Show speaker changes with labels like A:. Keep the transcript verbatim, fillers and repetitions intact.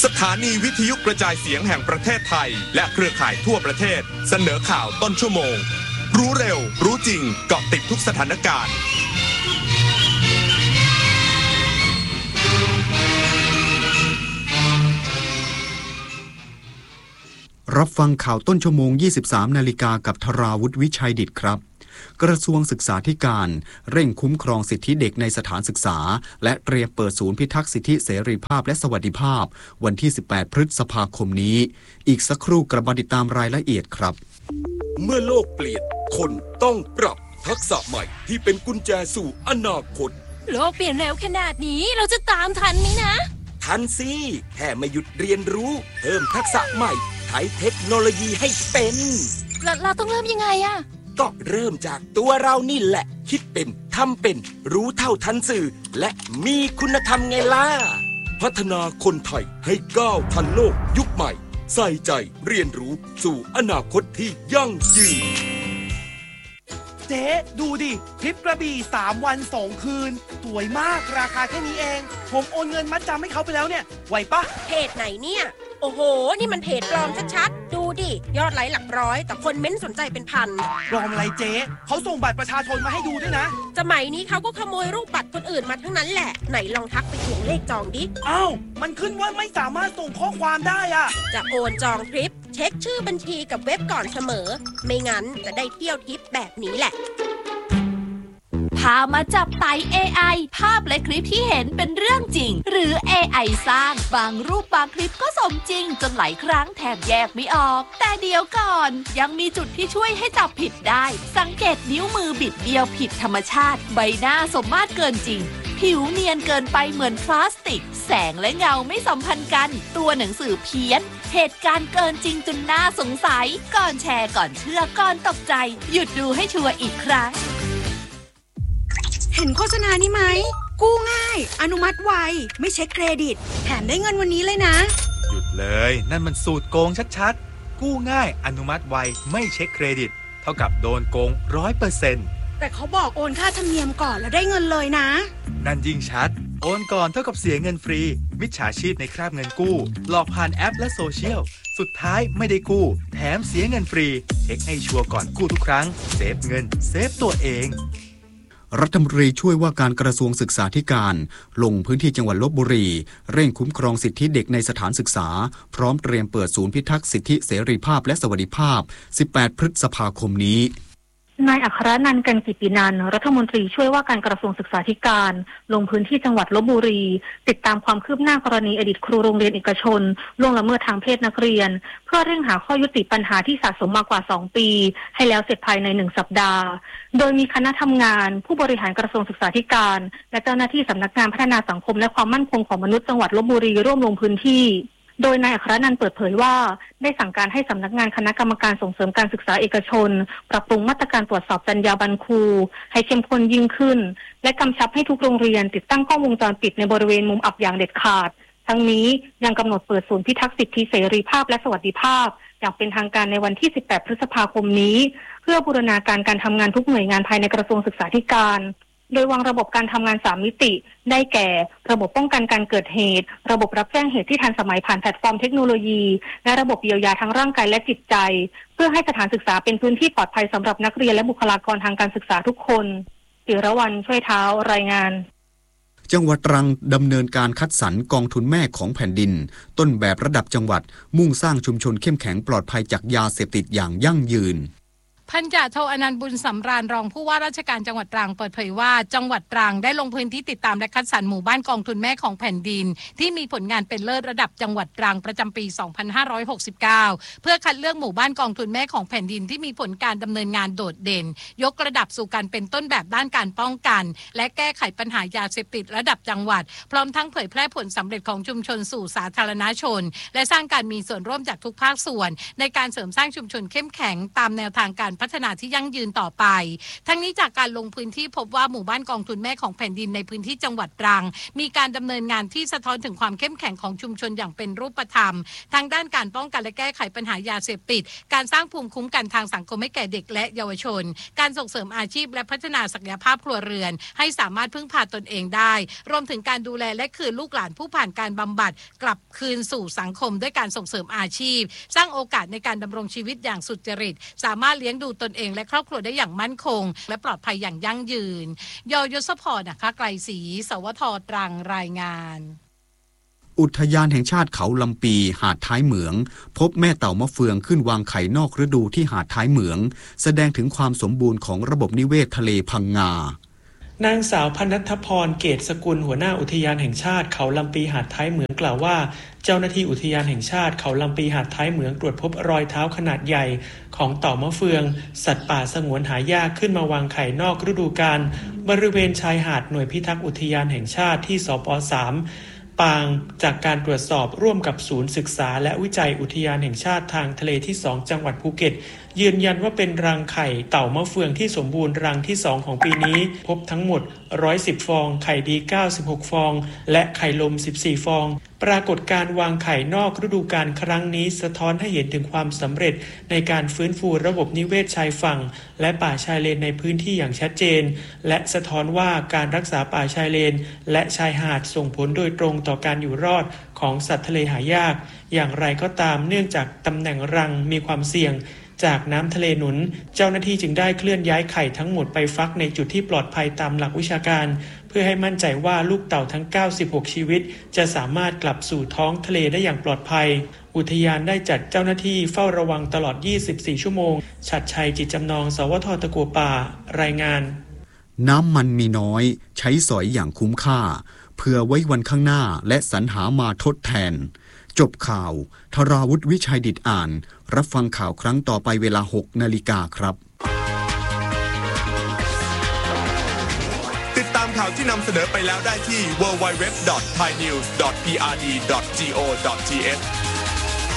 A: สถานีวิทยุกระจายเสียงแห่งประเทศไทยและเครือข่ายทั่วประเทศเสนอข่าวต้นชั่วโมงรู้เร็วรู้จริงเกาะติดทุกสถานการณ์
B: รับฟังข่าวต้นชั่วโมง ยี่สิบสาม นาฬิกากับธราวุฒิวิชัยดิษฐ์ครับกระทรวงศึกษาธิการเร่งคุ้มครองสิทธิเด็กในสถานศึกษาและเตรียมเปิดศูนย์พิทักษ์สิทธิเสรีภาพและสวัสดิภาพวันที่สิบแปดพฤษภาคมนี้อีกสักครู่กระบวนติดตามรายละเอียดครับ
C: เมื่อโลกเปลี่ยนคนต้องปรับทักษะใหม่ที่เป็นกุญแจสู่อนาคต
D: โลกเปลี่ยนเร็วขนาดนี้เราจะตามทันไหมนะ
C: ทันสิแค่ไม่หยุดเรียนรู้เพิ่มทักษะใหม่ใช้เทคโนโลยีให้เป็น
D: เราเราต้องเริ่มยังไงอะ
C: ก็เริ่มจากตัวเรานี่แหละคิดเป็นทำเป็นรู้เท่าทันสื่อและมีคุณธรรมไงล่ะพัฒนาคนไทยให้ก้าวทันโลกยุคใหม่ใส่ใจเรียนรู้สู่อนาคตที่ยั่งยืน
E: เจ๊ดูดิทริปกระบี่สามวันสองคืนสวยมากราคาแค่นี้เองผมโอนเงินมัดจำให้เขาไปแล้วเนี่ยไหวปะ
D: เพจไหนเนี่ยโอ้โหนี่มันเพจปลอมชัดๆดูดิยอดไลค์หลักร้อยแต่คนเม้นสนใจเป็นพัน
E: ปลอมอะไรเจ๊เขาส่งบัตรประชาชนมาให้ดูด้วยนะ
D: สมัยนี้เขาก็ขโมยรูปบัตรคนอื่นมาทั้งนั้นแหละไหนลองทักไปทวงเลขจองดิ
E: อ้าวมันขึ้นว่าไม่สามารถส่งข้อความได้อะ
D: จะโอนจองทริปเช็คชื่อบัญชีกับเว็บก่อนเสมอไม่งั้นจะได้เที่ยวทริปแบบนี้แหละ
F: พามาจับไต่ เอ ไอ ภาพและคลิปที่เห็นเป็นเรื่องจริงหรือ เอ ไอ สร้างบางรูปบางคลิปก็สมจริงจนหลายครั้งแทบแยกไม่ออกแต่เดี๋ยวก่อนยังมีจุดที่ช่วยให้จับผิดได้สังเกตนิ้วมือบิดเบี้ยวผิดธรรมชาติใบหน้าสมมาตรเกินจริงผิวเนียนเกินไปเหมือนพลาสติกแสงและเงาไม่สัมพันธ์กันตัวหนังสือเพี้ยนเหตุการณ์เกินจริงจนน่าสงสัยก่อนแชร์ก่อนเชื่อก่อนตกใจหยุดดูให้ชัวร์อีกครั้ง
G: เห็นโฆษณานี้ไหมกู้ง่ายอนุมัติไวไม่เช็คเครดิตแถมได้เงินวันนี้เลยนะ
H: หยุดเลยนั่นมันสูตรโกงชัดๆกู้ง่ายอนุมัติไวไม่เช็คเครดิตเท่ากับโดนโกง ร้อยเปอร์เซ็นต์
G: แต่เขาบอกโอนค่าธรรมเนียมก่อนแล้วได้เงินเลยนะ
H: นั่นยิ่งชัดโอนก่อนเท่ากับเสียเงินฟรีมิจฉาชีพในคราบเงินกู้หลอกผ่านแอปและโซเชียลสุดท้ายไม่ได้กู้แถมเสียเงินฟรีเช็คให้ชัวร์ก่อนกู้ทุกครั้งเซฟเงินเซฟตัวเอง
B: รัฐมนตรีช่วยว่าการกระทรวงศึกษาธิการลงพื้นที่จังหวัดลพบุรีเร่งคุ้มครองสิทธิเด็กในสถานศึกษาพร้อมเตรียมเปิดศูนย์พิทักษ์สิทธิเสรีภาพและสวัสดิภาพสิบแปดพฤษภาคมนี้
I: นายอัครนันท์ กันกิตินันท์รัฐมนตรีช่วยว่าการกระทรวงศึกษาธิการลงพื้นที่จังหวัดลพบุรีติดตามความคืบหน้ากรณีอดีตครูโรงเรียนเอกชนล่วงละเมิดทางเพศนักเรียนเพื่อเร่งหาข้อยุติปัญหาที่สะสมมากว่าสองปีให้แล้วเสร็จภายในหนึ่งสัปดาห์โดยมีคณะทำงานผู้บริหารกระทรวงศึกษาธิการและเจ้าหน้าที่สำนักงานพัฒนาสังคมและความมั่นคงของมนุษย์จังหวัดลพบุรีร่วมลงพื้นที่โดยนายอัครนันท์เปิดเผยว่าได้สั่งการให้สำนักงานคณะกรรมการส่งเสริมการศึกษาเอกชนปรับปรุงมาตรการตรวจสอบจรรยาบรรณครูให้เข้มข้นยิ่งขึ้นและกำชับให้ทุกโรงเรียนติดตั้งกล้องวงจรปิดในบริเวณมุมอับอย่างเด็ดขาดทั้งนี้ยังกำหนดเปิดศูนย์พิทักษ์สิทธิเสรีภาพและสวัสดิภาพอย่างเป็นทางการในวันที่สิบแปดพฤษภาคมนี้เพื่อบูรณาการการทำงานทุกหน่วยงานภายในกระทรวงศึกษาธิการโดยวางระบบการทำงานสามมิติได้แก่ระบบป้องกันการเกิดเหตุระบบรับแจ้งเหตุที่ทันสมัยผ่านแพลตฟอร์มเทคโนโลยีและระบบเยียวยาทั้งร่างกายและจิตใจเพื่อให้สถานศึกษาเป็นพื้นที่ปลอดภัยสำหรับนักเรียนและบุคลากรทางการศึกษาทุกคนศิรวรรณช่วยเท้ารายงาน
B: จังหวัดตรังดำเนินการคัดสรรกองทุนแม่ของแผ่นดินต้นแบบระดับจังหวัดมุ่งสร้างชุมชนเข้มแข็งปลอดภัยจากยาเสพติดอย่างยั่งยืน
J: พันจ่าโทอนันต์บุญสำราญรองผู้ว่าราชการจังหวัดตรังเปิดเผยว่าจังหวัดตรังได้ลงพื้นที่ติดตามและคัดสรรหมู่บ้านกองทุนแม่ของแผ่นดินที่มีผลงานเป็นเลิศระดับจังหวัดตรังประจำปีสองพันห้าร้อยหกสิบเก้าเพื่อคัดเลือกหมู่บ้านกองทุนแม่ของแผ่นดินที่มีผลการดำเนินงานโดดเด่นยกระดับสู่การเป็นต้นแบบด้านการป้องกันและแก้ไขปัญหายาเสพติดระดับจังหวัดพร้อมทั้งเผยแพร่ผลสำเร็จของชุมชนสู่สาธารณชนและสร้างการมีส่วนร่วมจากทุกภาคส่วนในการเสริมสร้างชุมชนเข้มแข็งตามแนวทางการพัฒนาที่ยั่งยืนต่อไปทั้งนี้จากการลงพื้นที่พบว่าหมู่บ้านกองทุนแม่ของแผ่นดินในพื้นที่จังหวัดตรังมีการดำเนินงานที่สะท้อนถึงความเข้มแข็งของชุมชนอย่างเป็นรูปธรรมทั้งด้านการป้องกันและแก้ไขปัญหายาเสพติดการสร้างภูมิคุ้มกันทางสังคมให้แก่เด็กและเยาวชนการส่งเสริมอาชีพและพัฒนาศักยภาพครัวเรือนให้สามารถพึ่งพาตนเองได้รวมถึงการดูแลและคืนลูกหลานผู้ผ่านการบำบัดกลับคืนสู่สังคมด้วยการส่งเสริมอาชีพสร้างโอกาสในการดำรงชีวิตอย่างสุจริตสามารถเลี้ยงดูตนเองและครอบครัวได้อย่างมั่นคงและปลอดภัยอย่างยั่งยืนยยศพรนะคะไกรศรีสวทตรังรายงาน
B: อุทยานแห่งชาติเขาลำปีหาดท้ายเหมืองพบแม่เต่ามะเฟืองขึ้นวางไข่นอกฤดูที่หาดท้ายเหมืองแสดงถึงความสมบูรณ์ของระบบนิเวศทะเลพังงาน
K: างสาวพนัทพรเกตสกุลหัวหน้าอุทยานแห่งชาติเขาลำปีหาดท้ายเหมืองกล่าวว่าเจ้าหน้าที่อุทยานแห่งชาติเขาลำปีหาดท้ายเหมืองตรวจพบรอยเท้าขนาดใหญ่ของเต่ามะเฟืองสัตว์ป่าสงวนหายากขึ้นมาวางไข่นอกฤดูกาลบริเวณชายหาดหน่วยพิทักษ์อุทยานแห่งชาติที่สป.สามปางจากการตรวจสอบร่วมกับศูนย์ศึกษาและวิจัยอุทยานแห่งชาติทางทะเลที่สองจังหวัดภูเก็ตยืนยันว่าเป็นรังไข่เต่ามะเฟืองที่สมบูรณ์รังที่สองของปีนี้พบทั้งหมดหนึ่งร้อยสิบฟองไข่ดีเก้าสิบหกฟองและไข่ลมสิบสี่ฟองปรากฏการวางไข่นอกฤดูกาลครั้งนี้สะท้อนให้เห็นถึงความสำเร็จในการฟื้นฟูระบบนิเวศชายฝั่งและป่าชายเลนในพื้นที่อย่างชัดเจนและสะท้อนว่าการรักษาป่าชายเลนและชายหาดส่งผลโดยตรงต่อการอยู่รอดของสัตว์ทะเลหายากอย่างไรก็ตามเนื่องจากตำแหน่งรังมีความเสี่ยงจากน้ำทะเลหนุนเจ้าหน้าที่จึงได้เคลื่อนย้ายไข่ทั้งหมดไปฟักในจุดที่ปลอดภัยตามหลักวิชาการเพื่อให้มั่นใจว่าลูกเต่าทั้งเก้าสิบหกชีวิตจะสามารถกลับสู่ท้องทะเลได้อย่างปลอดภัยอุทยานได้จัดเจ้าหน้าที่เฝ้าระวังตลอดยี่สิบสี่ชั่วโมงฉัตรชัยจิตจำนองสวทตะกัวป่ารายงาน
B: น้ำมันมีน้อยใช้สอยอย่างคุ้มค่าเพื่อไว้วันข้างหน้าและสรรหามาทดแทนจบข่าวธราวุฒิวิชัยดิษฐ์อ่านรับฟังข่าวครั้งต่อไปเวลา หกนาฬิกาครับ
A: ติดตามข่าวที่นำเสนอไปแล้วได้ที่ ดับเบิลยู ดับเบิลยู ดับเบิลยู ดอท ไทยนิวส์ ดอท พี อาร์ ดี ดอท จี โอ ดอท ที เอช